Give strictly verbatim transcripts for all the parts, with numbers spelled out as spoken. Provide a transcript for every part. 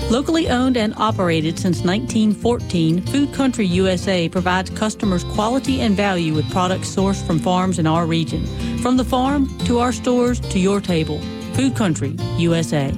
Locally owned and operated since nineteen fourteen, Food Country U S A provides customers quality and value with products sourced from farms in our region. From the farm to our stores to your table, Food Country U S A.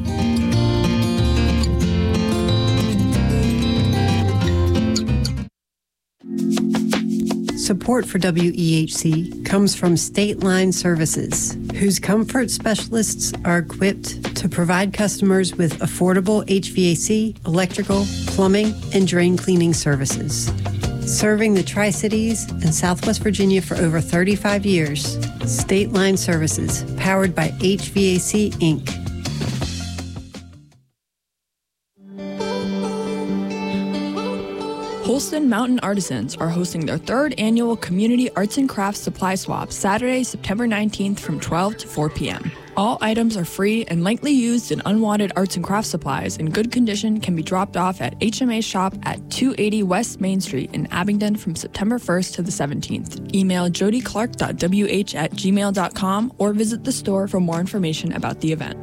Support for W E H C comes from State Line Services, whose comfort specialists are equipped to provide customers with affordable H V A C, electrical, plumbing, and drain cleaning services. Serving the Tri-Cities and Southwest Virginia for over thirty-five years, State Line Services, powered by H V A C, Incorporated. Holston Mountain Artisans are hosting their third annual Community Arts and Crafts Supply Swap Saturday, September nineteenth from twelve to four p.m. All items are free, and lightly used and unwanted arts and crafts supplies in good condition can be dropped off at H M A Shop at two eighty West Main Street in Abingdon from September first to the seventeenth. Email jody clark dot w h at gmail dot com or visit the store for more information about the event.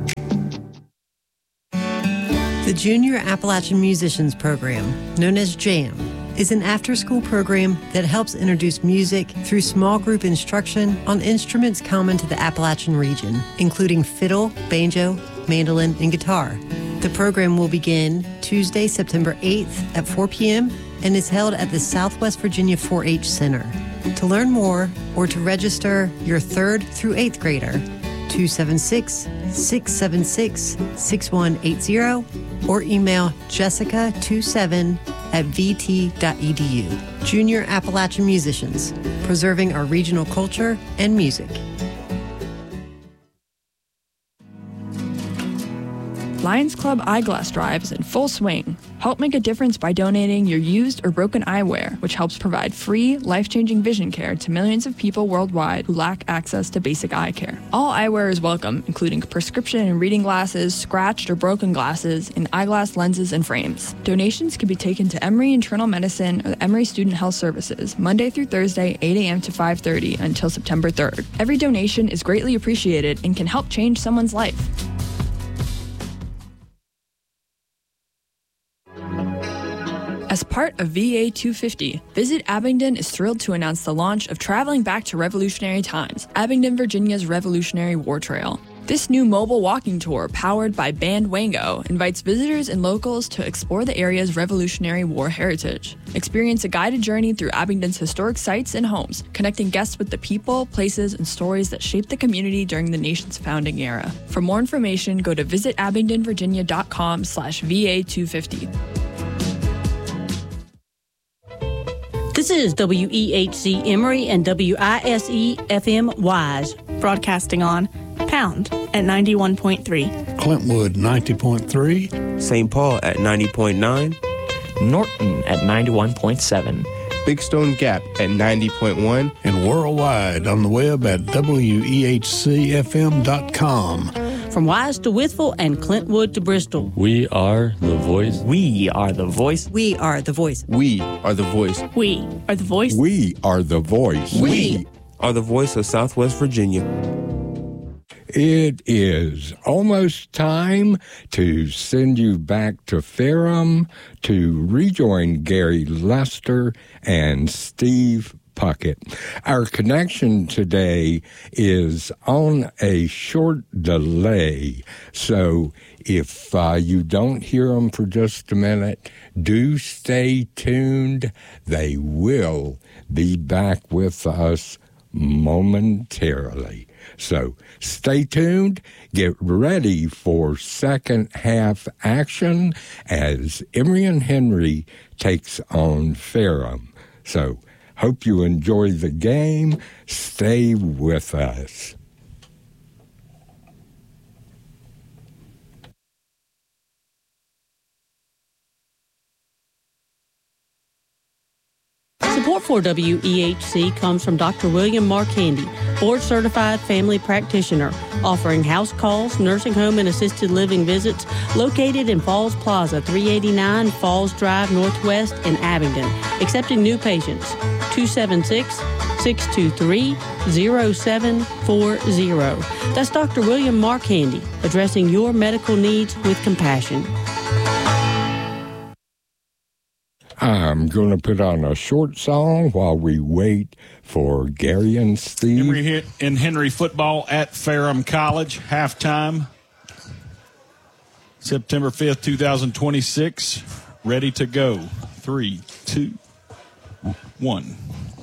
The Junior Appalachian Musicians Program, known as JAM, is an after-school program that helps introduce music through small group instruction on instruments common to the Appalachian region, including fiddle, banjo, mandolin, and guitar. The program will begin Tuesday, September eighth at four p.m. and is held at the Southwest Virginia four H Center. To learn more or to register your third through eighth grader, two seven six, six seven six, six one eight zero or email jessica twenty-seven at v t dot e d u. Junior Appalachian Musicians, preserving our regional culture and music. Lions Club Eyeglass Drive is in full swing. Help make a difference by donating your used or broken eyewear, which helps provide free, life-changing vision care to millions of people worldwide who lack access to basic eye care. All eyewear is welcome, including prescription and reading glasses, scratched or broken glasses, and eyeglass lenses and frames. Donations can be taken to Emory Internal Medicine or the Emory Student Health Services, Monday through Thursday, eight a.m. to five thirty until September third. Every donation is greatly appreciated and can help change someone's life. As part of V A two fifty, Visit Abingdon is thrilled to announce the launch of Traveling Back to Revolutionary Times, Abingdon, Virginia's Revolutionary War Trail. This new mobile walking tour, powered by Band Wango, invites visitors and locals to explore the area's Revolutionary War heritage. Experience a guided journey through Abingdon's historic sites and homes, connecting guests with the people, places, and stories that shaped the community during the nation's founding era. For more information, go to visit abingdon virginia dot com slash V A two fifty. This is W E H C Emory and W I S E F M Wise. Broadcasting on Pound at ninety-one point three. Clintwood ninety point three. Saint Paul at ninety point nine. Norton at ninety-one point seven. Big Stone Gap at ninety point one. And worldwide on the web at W E H C F M dot com. From Wise to Withville and Clintwood to Bristol. We are the voice. We are the voice. We are the voice. We are the voice. We are the voice. We are the voice. We are the voice of Southwest Virginia. It is almost time to send you back to Ferrum to rejoin Gary Lester and Steve Puckett. Our connection today is on a short delay, so if uh, you don't hear them for just a minute, do stay tuned. They will be back with us momentarily. So stay tuned, get ready for second half action as Emory and Henry takes on Ferrum. So hope you enjoy the game. Stay with us. Support for W E H C comes from Doctor William Mark Handy, board-certified family practitioner, offering house calls, nursing home, and assisted living visits, located in Falls Plaza, three eighty-nine Falls Drive Northwest in Abingdon, accepting new patients, two seven six, six two three, zero seven four zero. That's Doctor William Mark Handy, addressing your medical needs with compassion. I'm going to put on a short song while we wait for Gary and Steve. Emory and Henry football at Ferrum College, halftime. September fifth, twenty twenty-six. Ready to go. Three, two, one.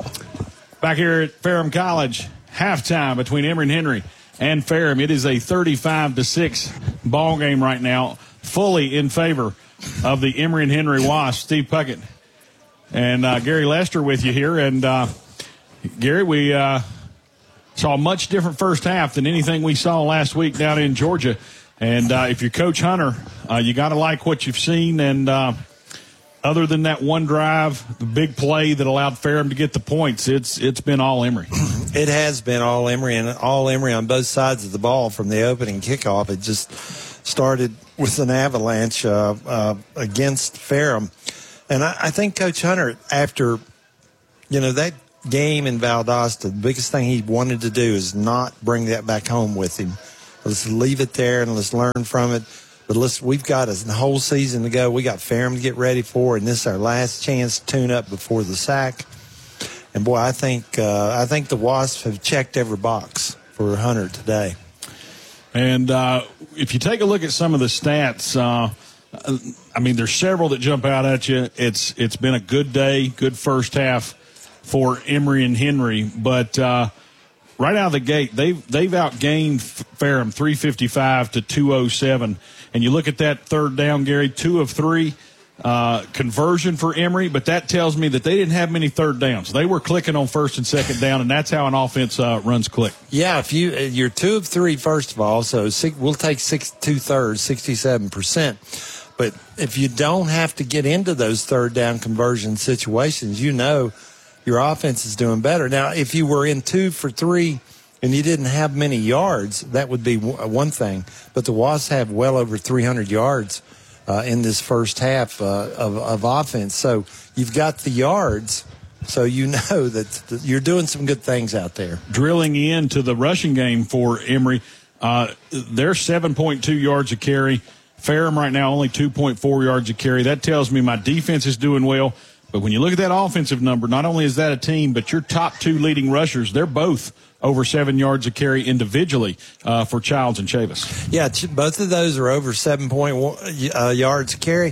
Back here at Ferrum College, halftime between Emory and Henry and Ferrum. It is a thirty-five to six ball game right now, fully in favor of the Emory and Henry Wasps. Steve Puckett and uh, Gary Lester with you here. And, uh, Gary, we uh, saw a much different first half than anything we saw last week down in Georgia. And uh, if you're Coach Hunter, uh, you got to like what you've seen. And uh, other than that one drive, the big play that allowed Ferrum to get the points, it's it's been all Emory. It has been all Emory, and all Emory on both sides of the ball from the opening kickoff. It just started with an avalanche uh, uh, against Ferrum. And I, I think Coach Hunter, after, you know, that game in Valdosta, the biggest thing he wanted to do is not bring that back home with him. Let's leave it there and let's learn from it. But let's, we've got a whole season to go. We got Ferrum to get ready for, and this is our last chance to tune up before the sack. And, boy, I think uh, I think the Wasps have checked every box for Hunter today. And uh, if you take a look at some of the stats, uh, I mean, there's several that jump out at you. It's It's been a good day, good first half for Emory and Henry. But uh, right out of the gate, they've, they've outgained Ferrum three fifty-five to two oh seven. And you look at that third down, Gary, two of three. Uh, conversion for Emory, but that tells me that they didn't have many third downs. They were clicking on first and second down, and that's how an offense uh, runs click. Yeah, if you you're two of three, first of all, so six, we'll take six two thirds, sixty-seven percent. But if you don't have to get into those third down conversion situations, you know your offense is doing better. Now, if you were in two for three and you didn't have many yards, that would be one thing. But the Wasps have well over three hundred yards. Uh, in this first half uh, of, of offense. So you've got the yards, so you know that th- you're doing some good things out there. Drilling into the rushing game for Emory, uh, they're seven point two yards a carry. Ferrum right now only two point four yards a carry. That tells me my defense is doing well. But when you look at that offensive number, not only is that a team, but your top two leading rushers, they're both over seven yards a carry individually uh, for Childs and Chavis. Yeah, both of those are over seven point one uh, yards a carry.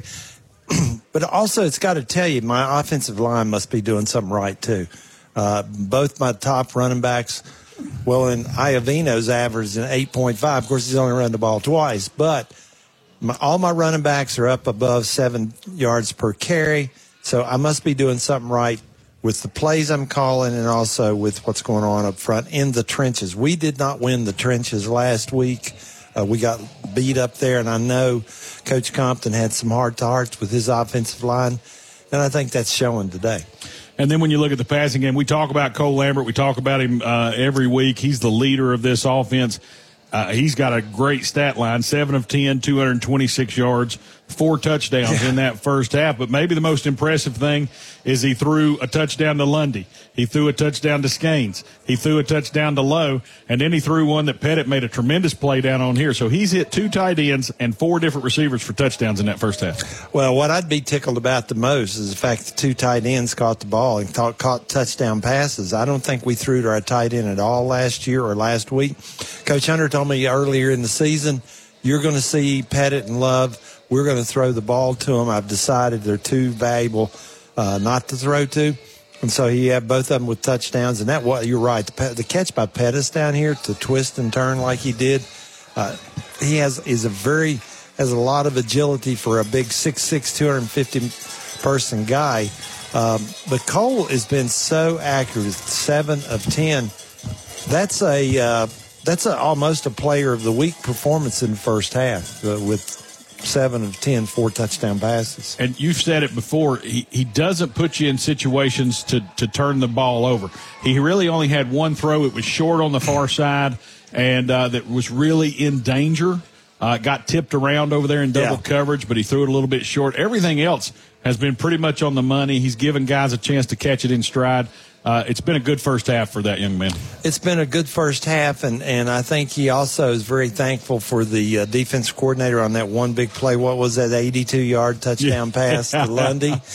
But also, it's got to tell you, my offensive line must be doing something right, too. Uh, both my top running backs, well, in Iovino's average is eight point five. Of course, he's only run the ball twice. But my, all my running backs are up above seven yards per carry. So I must be doing something right with the plays I'm calling and also with what's going on up front in the trenches. We did not win the trenches last week. Uh, we got beat up there, and I know Coach Compton had some heart-to-hearts with his offensive line, and I think that's showing today. And then when you look at the passing game, we talk about Cole Lambert. We talk about him uh, every week. He's the leader of this offense. Uh, he's got a great stat line, seven of ten, two hundred twenty-six yards, four touchdowns yeah. in that first half. But maybe the most impressive thing is he threw a touchdown to Lundy. He threw a touchdown to Skanes. He threw a touchdown to Lowe. And then he threw one that Pettit made a tremendous play down on here. So he's hit two tight ends and four different receivers for touchdowns in that first half. Well, what I'd be tickled about the most is the fact that two tight ends caught the ball and caught, caught touchdown passes. I don't think we threw to our tight end at all last year or last week. Coach Hunter told me earlier in the season, you're going to see Pettit and Love. We're going to throw the ball to them. I've decided they're too valuable uh, not to throw to. And so he had both of them with touchdowns. And that was, you're right, the, the catch by Pettis down here to twist and turn like he did, uh, he has is a very has a lot of agility for a big six six, two hundred fifty person guy. Um, but Cole has been so accurate, seven of ten. That's a uh, that's a, almost a player of the week performance in the first half uh, with seven of ten, four touchdown passes. And you've said it before, he, he doesn't put you in situations to, to turn the ball over. He really only had one throw. It was short on the far side, and uh, that was really in danger. Uh, got tipped around over there in double yeah. coverage, but he threw it a little bit short. Everything else has been pretty much on the money. He's given guys a chance to catch it in stride. Uh, it's been a good first half for that young man. It's been a good first half, and, and I think he also is very thankful for the uh, defensive coordinator on that one big play. What was that, eighty-two yard touchdown yeah. pass to Lundy? yeah.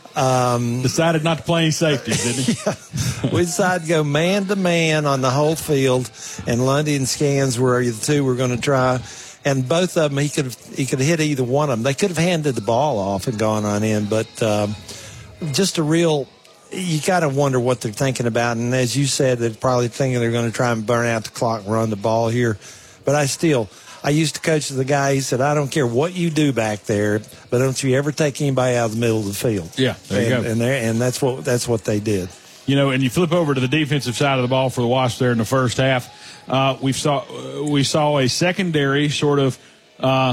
Um, decided not to play any safeties, didn't he? Yeah. We decided to go man to man on the whole field, and Lundy and Scans were the two we're going to try. And both of them, he could have he could have hit either one of them. They could have handed the ball off and gone on in, but um, just a real. You got to wonder what they're thinking about. And as you said, they're probably thinking they're going to try and burn out the clock and run the ball here. But I still. I used to coach the guy. He said, I don't care what you do back there, but don't you ever take anybody out of the middle of the field. Yeah, there you and, go. And, and that's what that's what they did. You know, and you flip over to the defensive side of the ball for the Wasps there in the first half. Uh, we saw we saw a secondary sort of uh,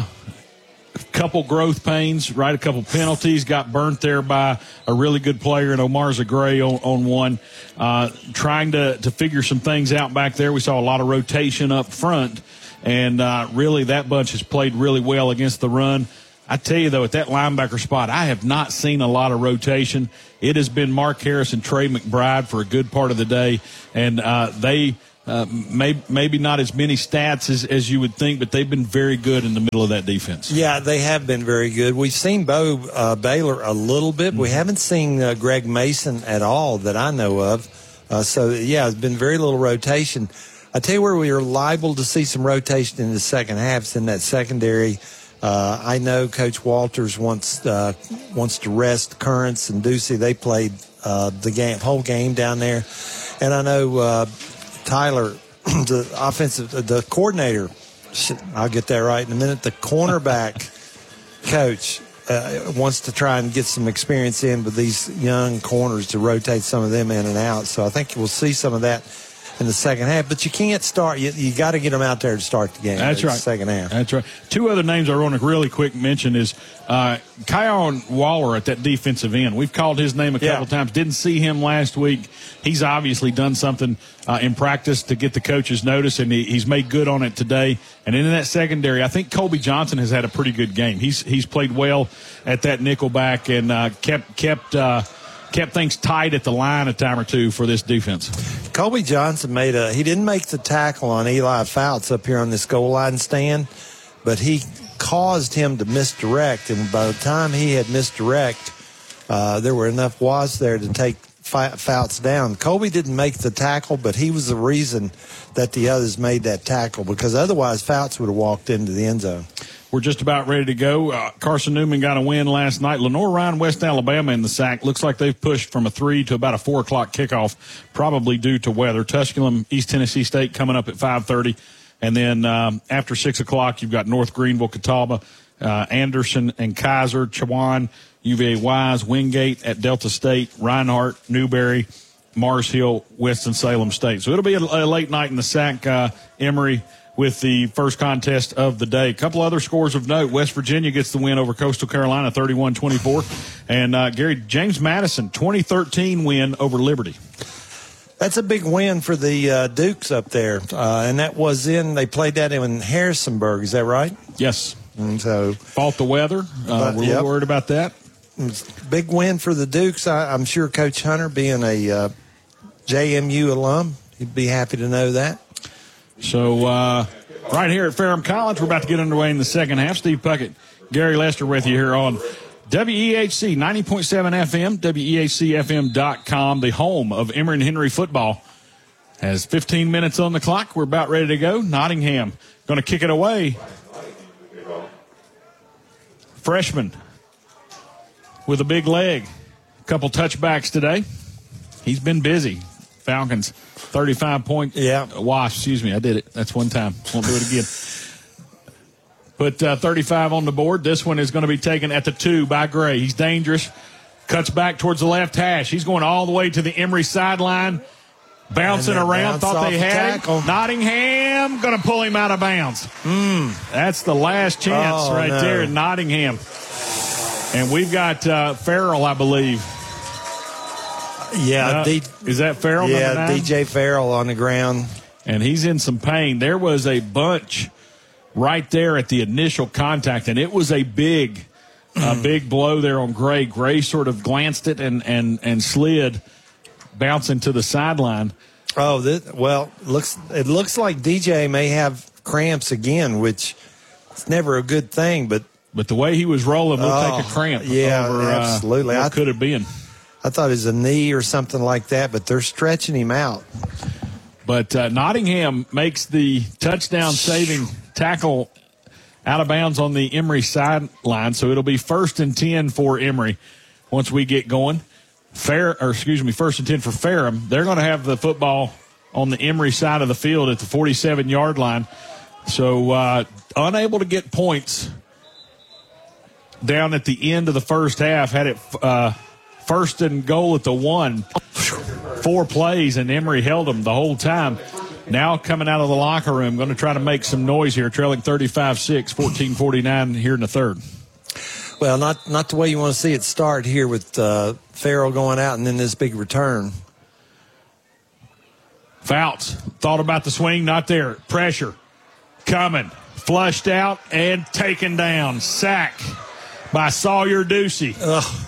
couple growth pains, right? A couple penalties, got burnt there by a really good player in Omar Zagray on, on one. Uh, trying to, to figure some things out back there. We saw a lot of rotation up front. And uh, really, that bunch has played really well against the run. I tell you, though, at that linebacker spot, I have not seen a lot of rotation. It has been Mark Harris and Trey McBride for a good part of the day. And uh, they uh, may, maybe not as many stats as, as you would think, but they've been very good in the middle of that defense. Yeah, they have been very good. We've seen Bo uh, Baylor a little bit. Mm-hmm. We haven't seen uh, Greg Mason at all that I know of. Uh, so, yeah, it's been very little rotation. I tell you where we are liable to see some rotation in the second half is in that secondary. Uh, I know Coach Walters wants uh, wants to rest Currents and Ducey. They played uh, the game, whole game down there, and I know uh, Tyler, the offensive, the coordinator. I'll get that right in a minute. The cornerback coach uh, wants to try and get some experience in with these young corners to rotate some of them in and out. So I think we'll see some of that in the second half, but you can't start. You, you got to get them out there to start the game. That's right. The second half. That's right. Two other names I want to really quick mention is uh, Kyon Waller at that defensive end. We've called his name a couple yeah. times. Didn't see him last week. He's obviously done something uh, in practice to get the coaches' notice, and he, he's made good on it today. And in that secondary, I think Colby Johnson has had a pretty good game. He's he's played well at that nickelback and uh, kept kept. Uh, kept things tight at the line a time or two for this defense. Colby Johnson made a, he didn't make the tackle on Eli Fouts up here on this goal line stand, but he caused him to misdirect. And by the time he had misdirect, uh, there were enough Wasps there to take Fouts down. Colby didn't make the tackle, but he was the reason that the others made that tackle, because otherwise Fouts would have walked into the end zone. We're just about ready to go. Uh, Carson Newman got a win last night. Lenore Ryan, West Alabama in the sack. Looks like they've pushed from a three to about a four o'clock kickoff, probably due to weather. Tusculum, East Tennessee State coming up at five thirty. And then um, after six o'clock, you've got North Greenville, Catawba, uh, Anderson and Kaiser, Chowan, U V A Wise, Wingate at Delta State, Reinhardt, Newberry, Mars Hill, Winston-Salem State. So it'll be a, a late night in the sack, uh, Emory, with the first contest of the day. A couple other scores of note. West Virginia gets the win over Coastal Carolina, thirty-one twenty-four. And, uh, Gary, James Madison, twenty thirteen win over Liberty. That's a big win for the uh, Dukes up there. Uh, and that was in, they played that in Harrisonburg. Is that right? Yes. And so fought the weather. Uh, we're yep. a little worried about that. Big win for the Dukes. I, I'm sure Coach Hunter, being a uh, J M U alum, he'd be happy to know that. So, uh, right here at Ferrum College, we're about to get underway in the second half. Steve Puckett, Gary Lester with you here on W E H C ninety point seven F M, W E H C F M dot com, the home of Emory and Henry football. Has fifteen minutes on the clock. We're about ready to go. Nottingham going to kick it away. Freshman with a big leg. A couple touchbacks today. He's been busy. Falcons, thirty-five point. Yeah. Wash, excuse me. I did it. That's one time. Won't do it again. Put uh, thirty-five on the board. This one is going to be taken at the two by Gray. He's dangerous. Cuts back towards the left hash. He's going all the way to the Emory sideline. Bouncing around. Thought they had him. Nottingham going to pull him out of bounds. Mm. That's the last chance oh, right no. there in Nottingham. And we've got uh, Farrell, I believe. Yeah, uh, D- is that Farrell? Yeah, D J Farrell on the ground, and he's in some pain. There was a bunch right there at the initial contact, and it was a big, a big blow there on Gray. Gray sort of glanced it and and and slid, bouncing to the sideline. Oh, this, well, looks it looks like D J may have cramps again, which is never a good thing, but. but the way he was rolling, we'll oh, take a cramp. Yeah, over, absolutely. Uh, what I, could have been. I thought it was a knee or something like that, but they're stretching him out. But uh, Nottingham makes the touchdown-saving tackle out of bounds on the Emory sideline, so it'll be first and ten for Emory once we get going. Fair, or excuse me, first and ten for Ferrum. They're going to have the football on the Emory side of the field at the forty-seven-yard line. So uh, unable to get points down at the end of the first half. Had it uh, first and goal at the one. Four plays, and Emory held them the whole time. Now coming out of the locker room, going to try to make some noise here, trailing thirty-five six, fourteen forty-nine here in the third. Well, not not the way you want to see it start here with uh, Farrell going out and then this big return. Fouts thought about the swing, not there. Pressure coming, flushed out and taken down. Sack by Sawyer Ducey. Ugh.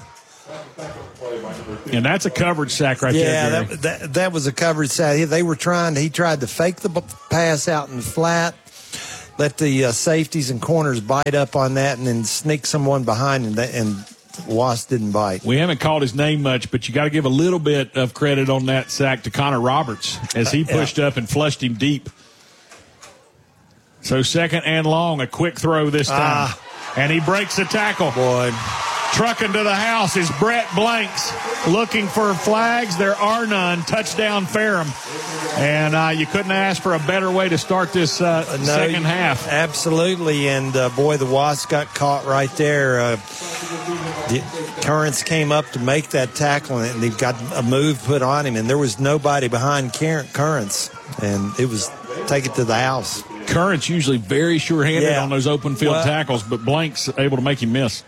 And that's a coverage sack right yeah, there. Yeah, that, that, that was a coverage sack. They were trying to, he tried to fake the pass out in the flat, let the uh, safeties and corners bite up on that, and then sneak someone behind, and, and Wasp didn't bite. We haven't called his name much, but you got to give a little bit of credit on that sack to Connor Roberts as he pushed uh, yeah. up and flushed him deep. So second and long, a quick throw this time. Ah. And he breaks the tackle. Boy. Trucking to the house is Brett Blanks looking for flags. There are none. Touchdown Ferrum. And uh, you couldn't ask for a better way to start this uh, no, second half. Absolutely. And, uh, boy, the Wasps got caught right there. Uh, the Currents came up to make that tackle, and they've got a move put on him. And there was nobody behind Currents. And it was take it to the house. Currents usually very sure-handed yeah. on those open field well, tackles, but Blanks able to make him miss.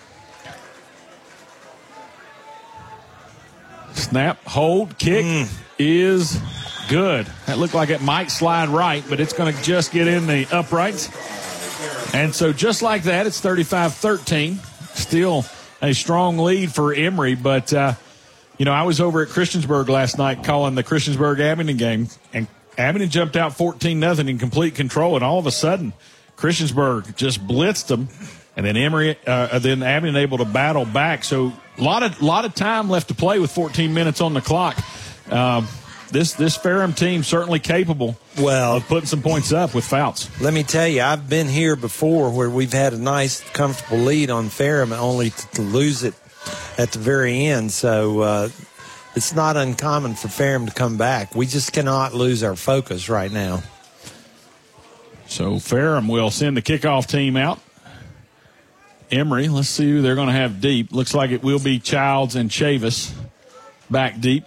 Snap, hold, kick mm. is good. That looked like it might slide right, but it's going to just get in the uprights. And so just like that, it's thirty-five thirteen. Still a strong lead for Emory, but, uh, you know, I was over at Christiansburg last night calling the Christiansburg-Abingdon game, and Abingdon jumped out fourteen nothing in complete control, and all of a sudden, Christiansburg just blitzed them, and then Emory, uh, then Abingdon able to battle back. So a lot of lot of time left to play with fourteen minutes on the clock. Um, this this Ferrum team certainly capable well, of putting some points up with fouls. Let me tell you, I've been here before where we've had a nice, comfortable lead on Ferrum, only to, to lose it at the very end. So uh, it's not uncommon for Ferrum to come back. We just cannot lose our focus right now. So Ferrum will send the kickoff team out. Emory, let's see who they're going to have deep. Looks like it will be Childs and Chavis back deep.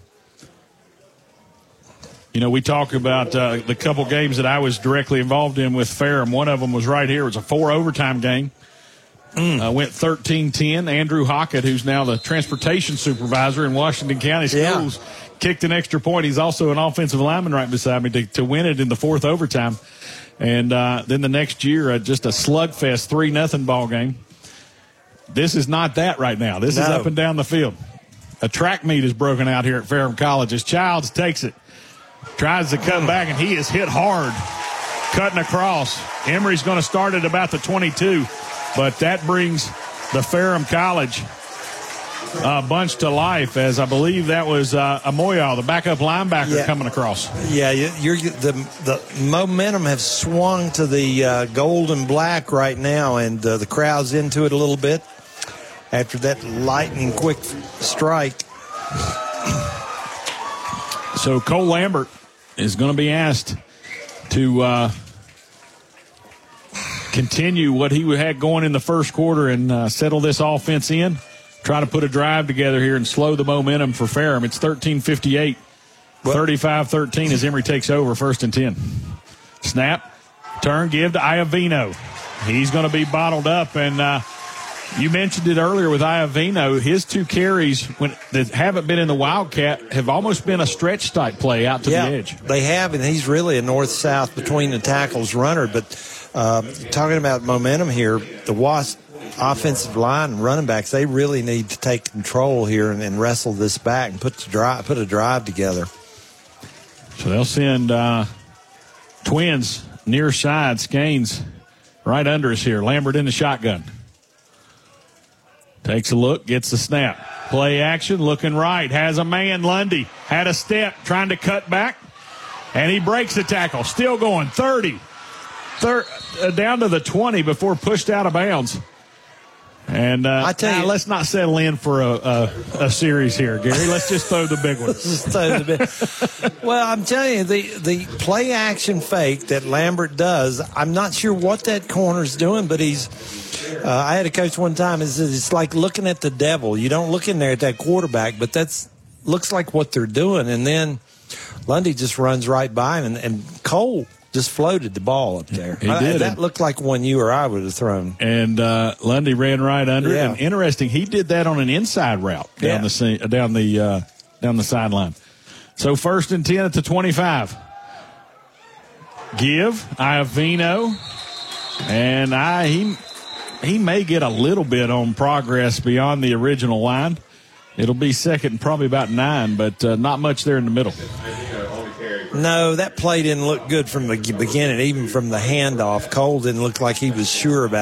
You know, we talk about uh, the couple games that I was directly involved in with Ferrum. One of them was right here. It was a four overtime game. Mm. Uh, went thirteen ten. Andrew Hockett, who's now the transportation supervisor in Washington County Schools, yeah. kicked an extra point. He's also an offensive lineman right beside me to, to win it in the fourth overtime. And uh, then the next year, uh, just a slugfest, three nothing ball game. This is not that right now. This no. is up and down the field. A track meet is broken out here at Ferrum College as Childs takes it, tries to cut back, and he is hit hard, cutting across. Emory's going to start at about the twenty-two, but that brings the Ferrum College uh, bunch to life, as I believe that was uh, Amoyal, the backup linebacker, yeah. coming across. Yeah, you're, the the momentum has swung to the uh, gold and black right now, and uh, the crowd's into it a little bit after that lightning quick strike. So Cole Lambert is going to be asked to uh, continue what he had going in the first quarter and uh, settle this offense in. Try to put a drive together here and slow the momentum for Ferrum. It's thirteen fifty-eight, thirty-five thirteen as Emory takes over, first and ten. Snap, turn, give to Iovino. He's going to be bottled up, and uh, you mentioned it earlier with Iovino. His two carries when, that haven't been in the Wildcat have almost been a stretch type play out to yeah, the edge. They have, and he's really a north-south between the tackles runner. But uh, talking about momentum here, the Wasp offensive line and running backs, they really need to take control here and, and wrestle this back and put the drive, put a drive together. So they'll send uh, Twins near side. Skanes right under us here. Lambert in the shotgun. Takes a look, gets the snap. Play action, looking right. Has a man, Lundy. Had a step, trying to cut back. And he breaks the tackle. Still going, thirty. Thir- uh, down to the twenty before pushed out of bounds. And uh, I tell you, now, let's not settle in for a, a, a series here, Gary. Let's just throw the big ones. Just throw the big. Well, I'm telling you, the, the play action fake that Lambert does, I'm not sure what that corner's doing, but he's uh, I had a coach one time, it's, it's like looking at the devil. You don't look in there at that quarterback, but that's looks like what they're doing. And then Lundy just runs right by him, and, and Cole just floated the ball up there. He I, did. That looked like one you or I would have thrown. And uh, Lundy ran right under Yeah. it. And interesting, he did that on an inside route down Yeah. the se- down the uh, down the sideline. So first and ten at the twenty-five. Give Iovino, and I he he may get a little bit on progress beyond the original line. It'll be second and probably about nine, but uh, not much there in the middle. No, that play didn't look good from the beginning, even from the handoff. Cole didn't look like he was sure about